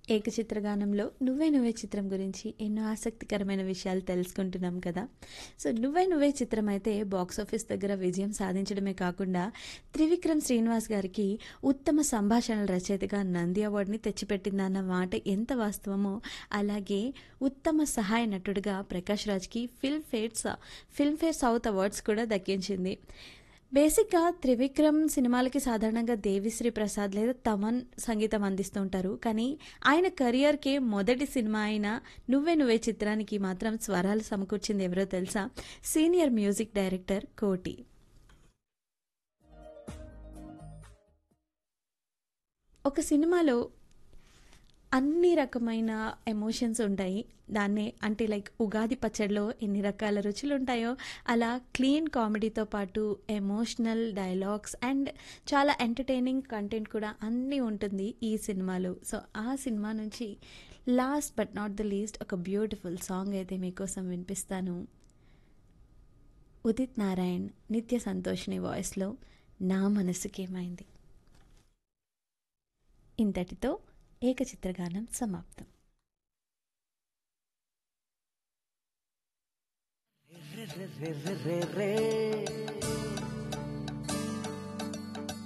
ఏకచిత్రగానంలో 'నువ్వే నువ్వే' చిత్రం గురించి ఎన్నో ఆసక్తికరమైన విషయాలు తెలుసుకుంటున్నాం కదా! సో 'నువ్వే నువ్వే' చిత్రం అయితే బాక్సాఫీస్ దగ్గర విజయం సాధించడమే కాకుండా త్రివిక్రమ్ శ్రీనివాస్ గారికి ఉత్తమ సంభాషణల రచయితగా నంది అవార్డుని తెచ్చిపెట్టిందన్న మాట ఎంత వాస్తవమో, అలాగే ఉత్తమ సహాయ నటుడిగా ప్రకాష్ రాజ్‌కి ఫిల్మ్‌ఫేర్ సౌత్ అవార్డ్స్ కూడా దక్కించింది. బేసిక్‌గా త్రివిక్రమ్ సినిమాలకి సాధారణంగా దేవిశ్రీ ప్రసాద్ లేదా తమన్ సంగీతం అందిస్తూ ఉంటారు. కానీ ఆయన కెరియర్‌కే మొదటి సినిమా అయిన 'నువ్వే నువ్వే' చిత్రానికి మాత్రం స్వరాలు సమకూర్చింది ఎవరో తెలుసా? సీనియర్ మ్యూజిక్ డైరెక్టర్ కోటి. ఒక సినిమాలో అన్ని రకమైన ఎమోషన్స్ ఉంటాయి. దాన్నే అంటే లైక్ ఉగాది పచ్చడిలో ఎన్ని రకాల రుచులుంటాయో, అలా క్లీన్ కామెడీతో పాటు ఎమోషనల్ డైలాగ్స్ అండ్ చాలా ఎంటర్‌టైనింగ్ కంటెంట్ కూడా అన్నీ ఉంటుంది ఈ సినిమాలో. సో, ఆ సినిమా నుంచి last but not the least ఒక బ్యూటిఫుల్ సాంగ్ అయితే మీకోసం వినిపిస్తాను. ఉదిత్ నారాయణ్, నిత్య సంతోషిని వాయిస్‌లో 'నా మనసుకేమైంది'. ఇంతటితో ఏకచిత్రగానం సమాప్తం. రే రే రే రే రే